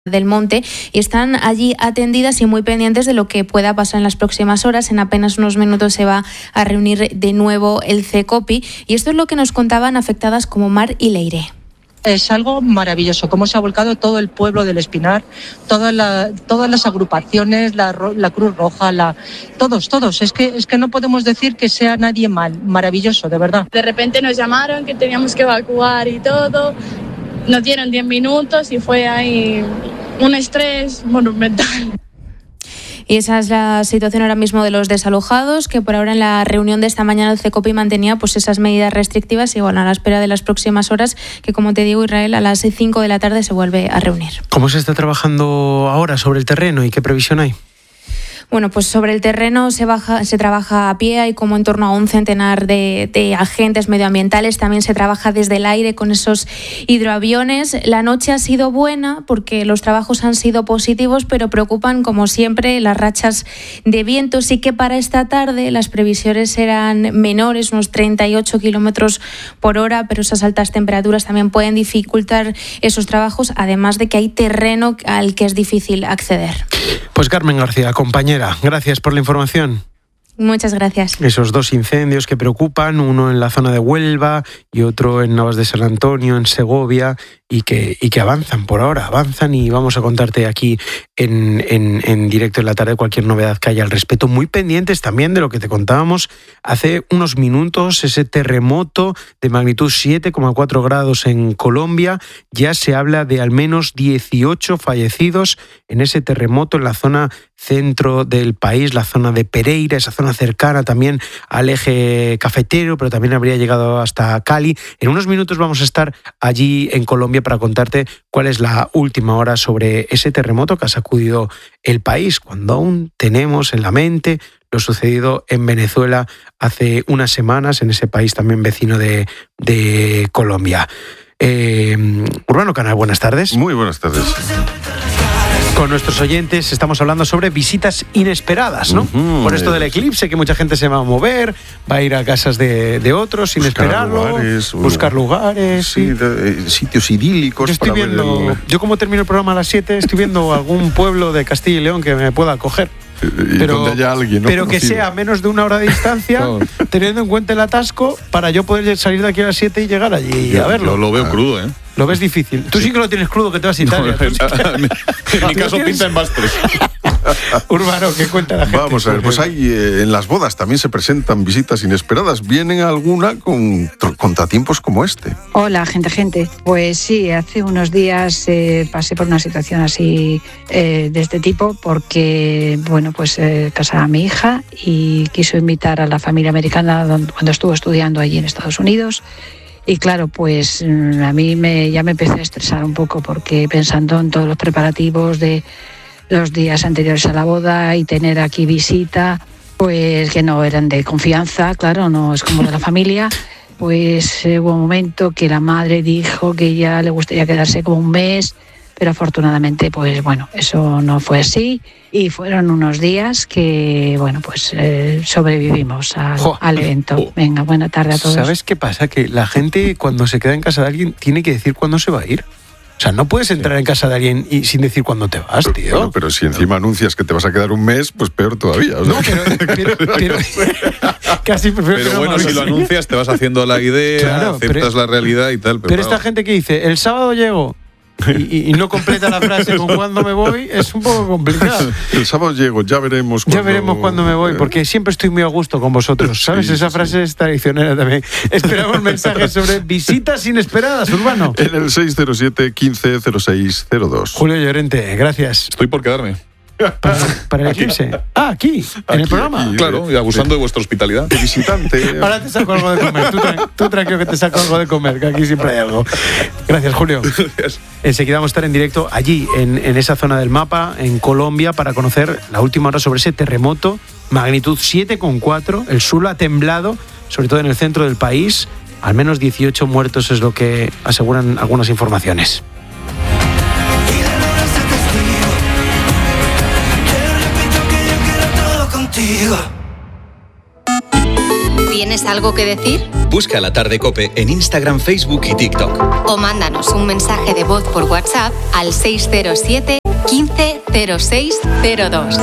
del Monte y están allí atendidas y muy pendientes de lo que pueda pasar en las próximas horas. En apenas unos minutos se va a reunir de nuevo el CECOPI y esto es lo que nos contaban afectadas como Mar y Leire. Es algo maravilloso, cómo se ha volcado todo el pueblo del Espinar, todas las agrupaciones, la Cruz Roja, todos. Es que no podemos decir que sea nadie mal, maravilloso, de verdad. De repente nos llamaron que teníamos que evacuar y todo, nos dieron 10 minutos y fue ahí un estrés monumental. Y esa es la situación ahora mismo de los desalojados, que por ahora en la reunión de esta mañana el CECOPI mantenía pues esas medidas restrictivas y bueno, a la espera de las próximas horas, que como te digo, Israel, a las 5 de la tarde se vuelve a reunir. ¿Cómo se está trabajando ahora sobre el terreno y qué previsión hay? Bueno, pues sobre el terreno se trabaja a pie, hay como en torno a un centenar de agentes medioambientales, también se trabaja desde el aire con esos hidroaviones. La noche ha sido buena porque los trabajos han sido positivos, pero preocupan como siempre las rachas de viento. Sí que para esta tarde las previsiones eran menores, unos 38 kilómetros por hora, pero esas altas temperaturas también pueden dificultar esos trabajos, además de que hay terreno al que es difícil acceder. Pues Carmen García, compañera, gracias por la información. Muchas gracias. Esos dos incendios que preocupan, uno en la zona de Huelva y otro en Navas de San Antonio, en Segovia, y que avanzan por ahora, avanzan, y vamos a contarte aquí en directo en la tarde cualquier novedad que haya al respecto. Muy pendientes también de lo que te contábamos hace unos minutos, ese terremoto de magnitud 7,4 grados en Colombia. Ya se habla de al menos 18 fallecidos en ese terremoto en la zona centro del país, la zona de Pereira, esa zona cercana también al eje cafetero, pero también habría llegado hasta Cali. En unos minutos vamos a estar allí en Colombia para contarte cuál es la última hora sobre ese terremoto que ha sacudido el país, cuando aún tenemos en la mente lo sucedido en Venezuela hace unas semanas, en ese país también vecino de Colombia. Urbano Canal, buenas tardes. Muy buenas tardes. Con nuestros oyentes estamos hablando sobre visitas inesperadas, ¿no? Por esto del eclipse, que mucha gente se va a mover, va a ir a casas de otros sin esperarlo, buscar lugares, sí, sitios idílicos. Yo estoy viendo, yo como termino el programa a las 7, estoy viendo algún pueblo de Castilla y León que me pueda acoger. Pero, haya alguien, ¿no? Pero que sea a menos de una hora de distancia, teniendo en cuenta el atasco, para yo poder salir de aquí a las 7 y llegar allí a verlo. Yo lo veo crudo, ¿eh? Lo ves difícil. Tú sí que lo tienes crudo, que te vas a Italia. En mi caso pinta en Bastres. Urbano, ¿qué cuenta la gente? Vamos a ver, pues hay en las bodas también se presentan visitas inesperadas. ¿Vienen alguna con contratiempos como este? Hola, gente. Pues sí, hace unos días pasé por una situación así de este tipo porque, bueno, pues casaba a mi hija y quiso invitar a la familia americana cuando estuvo estudiando allí en Estados Unidos. Y claro, pues a mí ya me empecé a estresar un poco porque pensando en todos los preparativos de los días anteriores a la boda y tener aquí visita, pues que no eran de confianza, claro, no es como de la familia. Pues hubo un momento que la madre dijo que ya le gustaría quedarse como un mes, pero afortunadamente, pues bueno, eso no fue así y fueron unos días que, bueno, pues sobrevivimos al evento. Venga, buena tarde a todos. ¿Sabes qué pasa? Que la gente cuando se queda en casa de alguien tiene que decir cuándo se va a ir. O sea, no puedes entrar en casa de alguien y sin decir cuándo te vas, tío. Bueno, pero si encima anuncias que te vas a quedar un mes, pues peor todavía. O sea. No, pero casi prefiero. Pero bueno, si lo anuncias, te vas haciendo la idea, claro, aceptas la realidad y tal. Pero esta gente que dice, el sábado llego, y no completa la frase con cuándo me voy, es un poco complicado. El sábado llego, ya veremos cuándo me voy, porque siempre estoy muy a gusto con vosotros, ¿sabes? Sí, esa frase es traicionera también. Esperamos mensajes sobre visitas inesperadas, Urbano. En el 607 15 06 02. Julio Llorente, gracias. Estoy por quedarme. ¿Para el eclipse? Aquí, en el programa. Aquí, claro, y abusando de vuestra hospitalidad. De visitante. Ahora te saco algo de comer. Tú tranquilo que te saco algo de comer, que aquí siempre hay algo. Gracias, Julio. Gracias. Enseguida vamos a estar en directo allí, en esa zona del mapa, en Colombia, para conocer la última hora sobre ese terremoto, magnitud 7,4. El suelo ha temblado, sobre todo en el centro del país. Al menos 18 muertos es lo que aseguran algunas informaciones. Viene ¿Tienes algo que decir? Busca La Tarde COPE en Instagram, Facebook y TikTok. O mándanos un mensaje de voz por WhatsApp al 607 15 06 02.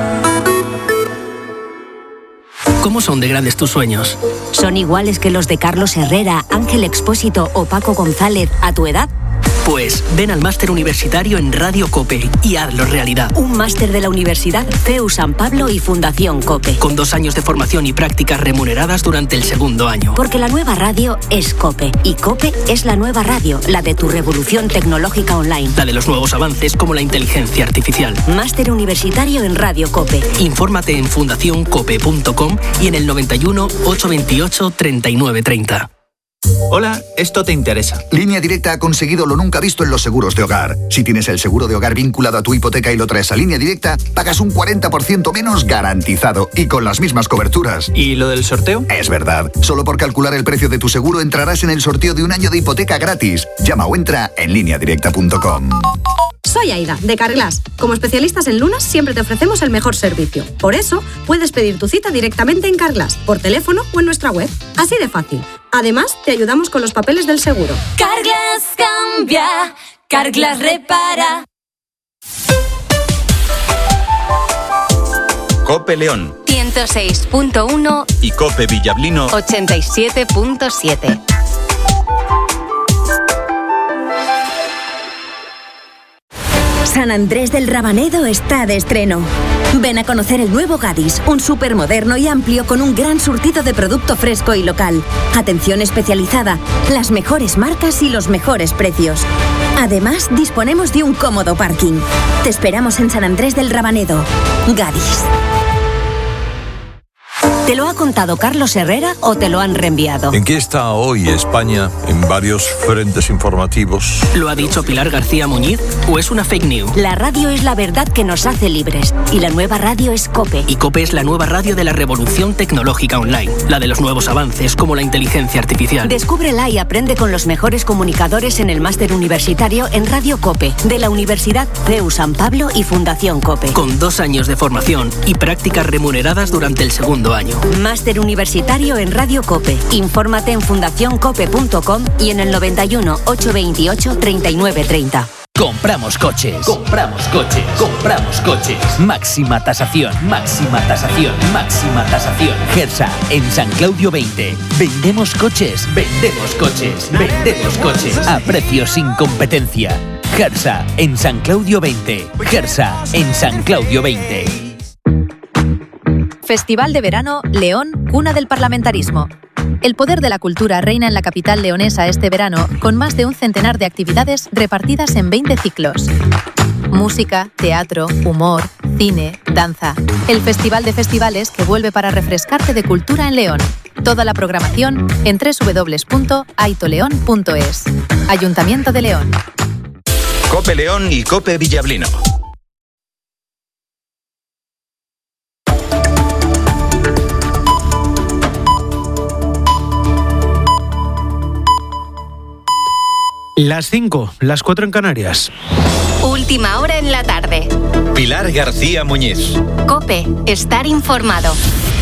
¿Cómo son de grandes tus sueños? ¿Son iguales que los de Carlos Herrera, Ángel Expósito o Paco González a tu edad? Pues ven al máster universitario en Radio COPE y hazlo realidad. Un máster de la Universidad CEU San Pablo y Fundación COPE. Con 2 años de formación y prácticas remuneradas durante el segundo año. Porque la nueva radio es COPE. Y COPE es la nueva radio, la de tu revolución tecnológica online. La de los nuevos avances como la inteligencia artificial. Máster universitario en Radio COPE. Infórmate en fundacioncope.com y en el 91 828 3930. Hola, esto te interesa. Línea Directa ha conseguido lo nunca visto en los seguros de hogar. Si tienes el seguro de hogar vinculado a tu hipoteca y lo traes a Línea Directa, pagas un 40% menos garantizado y con las mismas coberturas. ¿Y lo del sorteo? Es verdad. Solo por calcular el precio de tu seguro entrarás en el sorteo de 1 año de hipoteca gratis. Llama o entra en lineadirecta.com. Soy Aida, de Carglass. Como especialistas en lunas, siempre te ofrecemos el mejor servicio. Por eso, puedes pedir tu cita directamente en Carglass, por teléfono o en nuestra web. Así de fácil. Además, te ayudamos con los papeles del seguro. Carglass cambia, Carglass repara. COPE León 106.1 y COPE Villablino 87.7. San Andrés del Rabanedo está de estreno. Ven a conocer el nuevo Gadis, un súper moderno y amplio con un gran surtido de producto fresco y local. Atención especializada, las mejores marcas y los mejores precios. Además, disponemos de un cómodo parking. Te esperamos en San Andrés del Rabanedo. Gadis. ¿Te lo ha contado Carlos Herrera o te lo han reenviado? ¿En qué está hoy España en varios frentes informativos? ¿Lo ha dicho Pilar García Muñiz o es una fake news? La radio es la verdad que nos hace libres y la nueva radio es COPE. Y COPE es la nueva radio de la revolución tecnológica online, la de los nuevos avances como la inteligencia artificial. Descúbrela y aprende con los mejores comunicadores en el máster universitario en Radio COPE de la Universidad CEU San Pablo y Fundación COPE. Con 2 años de formación y prácticas remuneradas durante el segundo año. Máster universitario en Radio COPE. Infórmate en fundacioncope.com y en el 91 828 3930. Compramos coches, compramos coches, compramos coches. Máxima tasación, máxima tasación, máxima tasación. Gersa, en San Claudio 20. Vendemos coches, vendemos coches, vendemos coches. A precios sin competencia. Gersa, en San Claudio 20. Gersa, en San Claudio 20. Festival de Verano León, cuna del parlamentarismo. El poder de la cultura reina en la capital leonesa este verano, con más de un centenar de actividades repartidas en 20 ciclos. Música, teatro, humor, cine, danza. El Festival de Festivales que vuelve para refrescarte de cultura en León. Toda la programación en www.aitoleon.es. Ayuntamiento de León. COPE León y COPE Villablino. Las 5, las 4 en Canarias. Última hora en la tarde. Pilar García Muñiz. COPE, estar informado.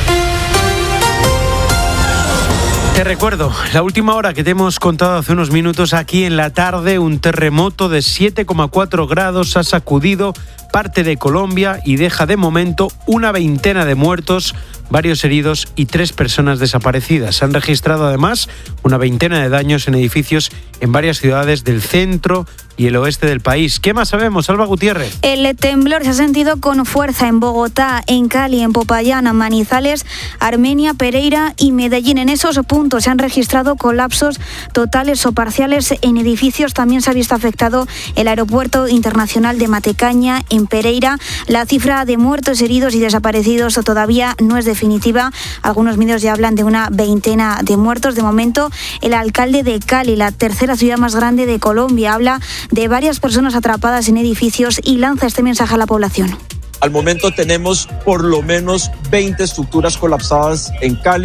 Te recuerdo, la última hora que te hemos contado hace unos minutos aquí en la tarde, un terremoto de 7,4 grados ha sacudido parte de Colombia y deja de momento una veintena de muertos, varios heridos y 3 personas desaparecidas. Se han registrado además una veintena de daños en edificios en varias ciudades del centro y el oeste del país. ¿Qué más sabemos, Alba Gutiérrez? El temblor se ha sentido con fuerza en Bogotá, en Cali, en Popayán, Manizales, Armenia, Pereira y Medellín. En esos puntos se han registrado colapsos totales o parciales en edificios. También se ha visto afectado el aeropuerto internacional de Matecaña, en Pereira. La cifra de muertos, heridos y desaparecidos todavía no es definitiva. Algunos medios ya hablan de una veintena de muertos. De momento, el alcalde de Cali, la tercera ciudad más grande de Colombia, habla de varias personas atrapadas en edificios y lanza este mensaje a la población. Al momento tenemos por lo menos 20 estructuras colapsadas en Cali,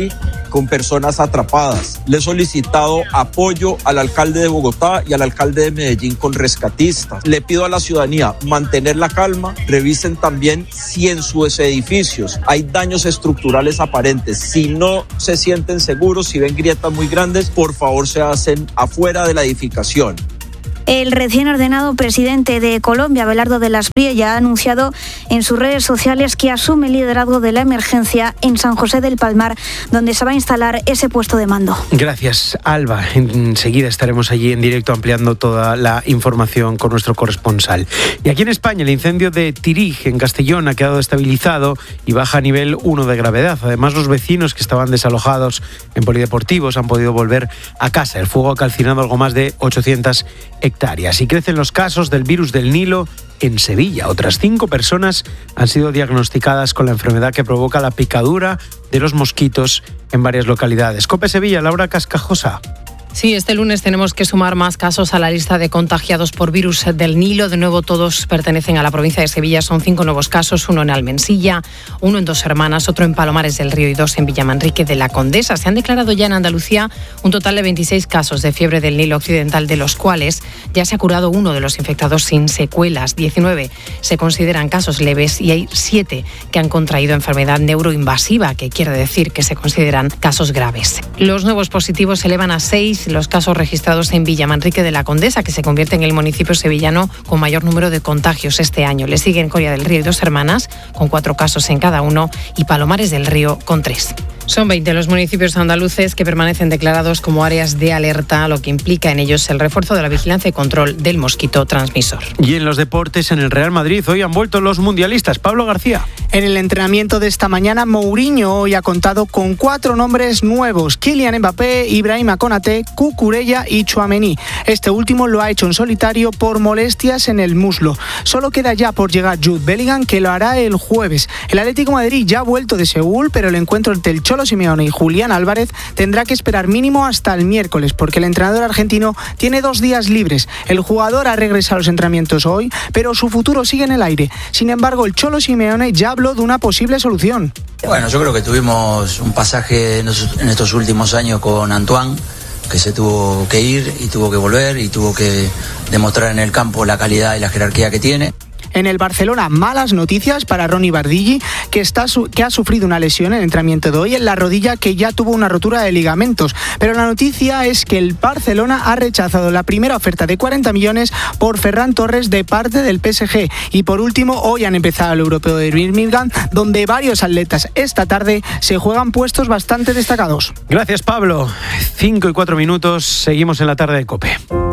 con personas atrapadas. Le he solicitado apoyo al alcalde de Bogotá y al alcalde de Medellín con rescatistas. Le pido a la ciudadanía mantener la calma, revisen también si en sus edificios hay daños estructurales aparentes. Si no se sienten seguros, si ven grietas muy grandes, por favor se hacen afuera de la edificación. El recién ordenado presidente de Colombia, Abelardo de las Priella, ha anunciado en sus redes sociales que asume el liderazgo de la emergencia en San José del Palmar, donde se va a instalar ese puesto de mando. Gracias, Alba. Enseguida estaremos allí en directo ampliando toda la información con nuestro corresponsal. Y aquí en España, el incendio de Tirig, en Castellón, ha quedado estabilizado y baja a nivel 1 de gravedad. Además, los vecinos que estaban desalojados en polideportivos han podido volver a casa. El fuego ha calcinado algo más de 800 hectáreas. Y crecen los casos del virus del Nilo en Sevilla. Otras 5 personas han sido diagnosticadas con la enfermedad que provoca la picadura de los mosquitos en varias localidades. COPE Sevilla, Laura Cascajosa. Sí, este lunes tenemos que sumar más casos a la lista de contagiados por virus del Nilo. De nuevo, todos pertenecen a la provincia de Sevilla. Son 5 nuevos casos, 1 en Almensilla, 1 en Dos Hermanas, otro en Palomares del Río y 2 en Villamanrique de la Condesa. Se han declarado ya en Andalucía un total de 26 casos de fiebre del Nilo occidental, de los cuales ya se ha curado 1 de los infectados sin secuelas. 19 se consideran casos leves y hay 7 que han contraído enfermedad neuroinvasiva, que quiere decir que se consideran casos graves. Los nuevos positivos se elevan a 6. Los casos registrados en Villamanrique de la Condesa, que se convierte en el municipio sevillano con mayor número de contagios este año. Le siguen Coria del Río y Dos Hermanas, con 4 casos en cada uno, y Palomares del Río, con 3. Son 20 los municipios andaluces que permanecen declarados como áreas de alerta, lo que implica en ellos el refuerzo de la vigilancia y control del mosquito transmisor. Y en los deportes, en el Real Madrid, hoy han vuelto los mundialistas. Pablo García. En el entrenamiento de esta mañana, Mourinho hoy ha contado con 4 nombres nuevos: Kylian Mbappé, Ibrahima Konaté, Cucurella y Tchouaméni. Este último lo ha hecho en solitario por molestias en el muslo. Solo queda ya por llegar Jude Bellingham, que lo hará el jueves. El Atlético de Madrid ya ha vuelto de Seúl, pero el encuentro entre el Cholo Simeone y Julián Álvarez tendrá que esperar mínimo hasta el miércoles, porque el entrenador argentino tiene 2 días libres. El jugador ha regresado a los entrenamientos hoy, pero su futuro sigue en el aire. Sin embargo, el Cholo Simeone ya habló de una posible solución. Bueno, yo creo que tuvimos un pasaje en estos últimos años con Antoine, que se tuvo que ir y tuvo que volver y tuvo que demostrar en el campo la calidad y la jerarquía que tiene. En el Barcelona, malas noticias para Ronny Bardghiji, que ha sufrido una lesión en el entrenamiento de hoy en la rodilla, que ya tuvo una rotura de ligamentos. Pero la noticia es que el Barcelona ha rechazado la primera oferta de 40 millones por Ferran Torres de parte del PSG. Y por último, hoy han empezado el europeo de Birmingham, donde varios atletas esta tarde se juegan puestos bastante destacados. Gracias, Pablo. 5 y 4 minutos, seguimos en la tarde de COPE.